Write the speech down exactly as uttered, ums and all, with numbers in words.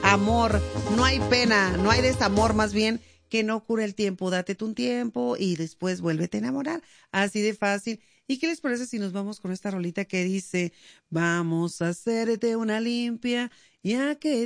amor, no hay pena, no hay desamor, más bien que no cure el tiempo. Date tu un tiempo y después vuélvete a enamorar. Así de fácil. ¿Y qué les parece si nos vamos con esta rolita que dice, vamos a hacerte una limpia, ya que